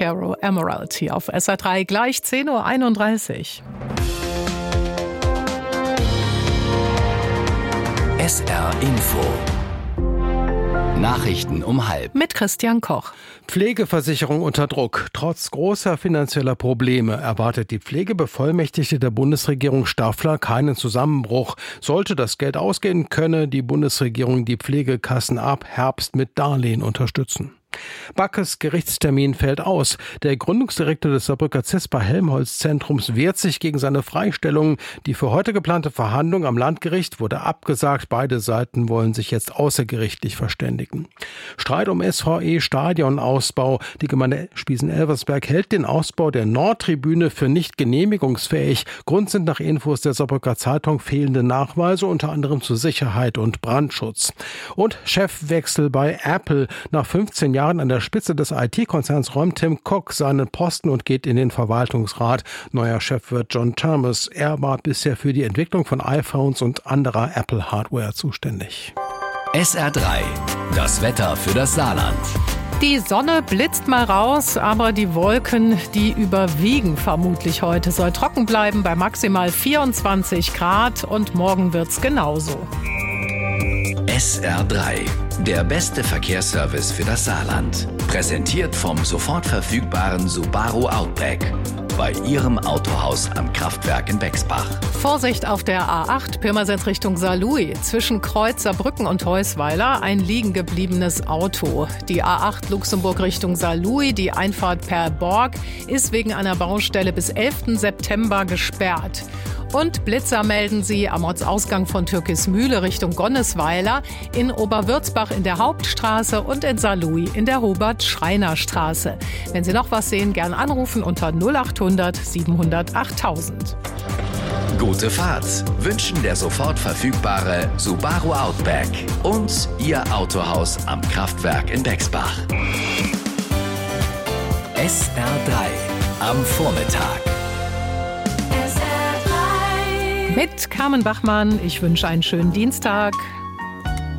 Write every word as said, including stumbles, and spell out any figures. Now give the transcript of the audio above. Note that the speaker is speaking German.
Caro Emerald hier auf S R drei, gleich zehn Uhr einunddreißig. S R Info. Nachrichten um halb. Mit Christian Koch. Pflegeversicherung unter Druck. Trotz großer finanzieller Probleme erwartet die Pflegebevollmächtigte der Bundesregierung Staffler keinen Zusammenbruch. Sollte das Geld ausgehen, könne die Bundesregierung die Pflegekassen ab Herbst mit Darlehen unterstützen. Backes Gerichtstermin fällt aus. Der Gründungsdirektor des Saarbrücker Zesper-Helmholtz-Zentrums wehrt sich gegen seine Freistellung. Die für heute geplante Verhandlung am Landgericht wurde abgesagt. Beide Seiten wollen sich jetzt außergerichtlich verständigen. Streit um S V E-Stadionausbau. Die Gemeinde Spiesen-Elversberg hält den Ausbau der Nordtribüne für nicht genehmigungsfähig. Grund sind nach Infos der Saarbrücker Zeitung fehlende Nachweise, unter anderem zu Sicherheit und Brandschutz. Und Chefwechsel bei Apple. Nach fünfzehn Jahren an der Spitze des I T-Konzerns räumt Tim Cook seinen Posten und geht in den Verwaltungsrat. Neuer Chef wird John Thomas. Er war bisher für die Entwicklung von iPhones und anderer Apple-Hardware zuständig. S R drei, das Wetter für das Saarland. Die Sonne blitzt mal raus, aber die Wolken, die überwiegen vermutlich heute. Soll trocken bleiben bei maximal vierundzwanzig Grad und morgen wird's genauso. S R drei, der beste Verkehrsservice für das Saarland. Präsentiert vom sofort verfügbaren Subaru Outback. Bei Ihrem Autohaus am Kraftwerk in Bexbach. Vorsicht auf der A acht, Pirmasens Richtung Saarlouis. Zwischen Kreuz Saarbrücken und Heusweiler ein liegen gebliebenes Auto. Die A acht Luxemburg Richtung Saarlouis, die Einfahrt per Borg, ist wegen einer Baustelle bis elften September gesperrt. Und Blitzer melden sie am Ortsausgang von Türkismühle Richtung Gonnesweiler, in Oberwürzbach in der Hauptstraße und in Saarlouis in der Hubert-Schreiner-Straße. Wenn Sie noch was sehen, gern anrufen unter null achthundert siebenhundert achttausend. Gute Fahrt wünschen der sofort verfügbare Subaru Outback und Ihr Autohaus am Kraftwerk in Bexbach. S R drei am Vormittag. Mit Carmen Bachmann, ich wünsche einen schönen Dienstag.